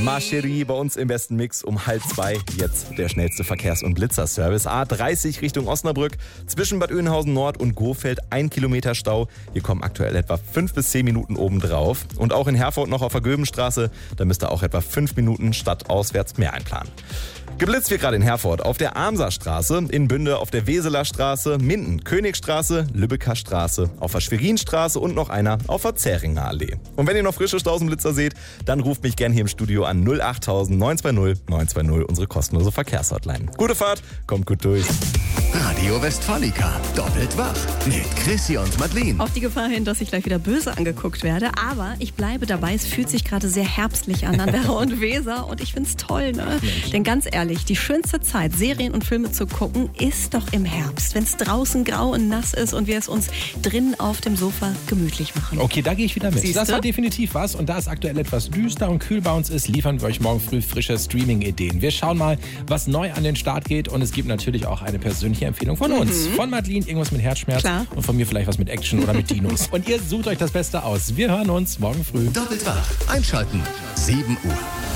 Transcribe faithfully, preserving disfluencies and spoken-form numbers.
Ma Chérie, bei uns im besten Mix um halb zwei. Jetzt der schnellste Verkehrs- und Blitzerservice. A dreißig Richtung Osnabrück. Zwischen Bad Oeynhausen Nord und Gohfeld ein Kilometer Stau. Hier kommen aktuell etwa fünf bis zehn Minuten obendrauf. Und auch in Herford noch auf der Göbenstraße. Da müsst ihr auch etwa fünf Minuten stadtauswärts mehr einplanen. Geblitzt wird gerade in Herford auf der Amserstraße, in Bünde auf der Weseler Straße, Minden, Königstraße, Lübecker Straße, auf der Schwerinstraße und noch einer auf der Zähringer Allee. Und wenn ihr noch frische Stausenblitzer seht, dann ruft mich gerne hier im Studio an null achttausend neun zwei null neun zwei null, unsere kostenlose Verkehrshotline. Gute Fahrt, kommt gut durch. Radio Westfalica, doppelt wach mit Chrissy und Madeleine. Auf die Gefahr hin, dass ich gleich wieder böse angeguckt werde, aber ich bleibe dabei, es fühlt sich gerade sehr herbstlich an an Werra und Weser und ich find's toll, ne? Denn ganz ehrlich, die schönste Zeit, Serien und Filme zu gucken, ist doch im Herbst, wenn es draußen grau und nass ist und wir es uns drinnen auf dem Sofa gemütlich machen. Okay, da gehe ich wieder mit. Siehste? Das war definitiv was und da es aktuell etwas düster und kühl bei uns ist, liefern wir euch morgen früh frische Streaming-Ideen. Wir schauen mal, was neu an den Start geht und es gibt natürlich auch eine persönliche Empfehlung von uns. Mhm. Von Madeleine irgendwas mit Herzschmerz Klar. und von mir vielleicht was mit Action oder mit Dinos. Und ihr sucht euch das Beste aus. Wir hören uns morgen früh. Doppelt wach, einschalten, sieben Uhr.